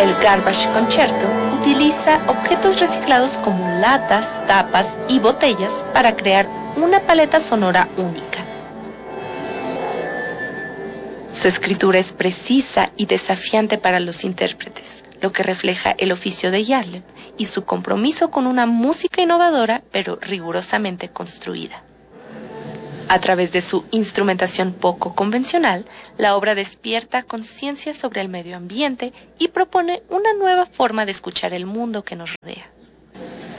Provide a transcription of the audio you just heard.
El Garbage Concerto utiliza objetos reciclados como latas, tapas y botellas para crear una paleta sonora única. Su escritura es precisa y desafiante para los intérpretes, lo que refleja el oficio de Jarleb y su compromiso con una música innovadora pero rigurosamente construida. A través de su instrumentación poco convencional, la obra despierta conciencia sobre el medio ambiente y propone una nueva forma de escuchar el mundo que nos rodea.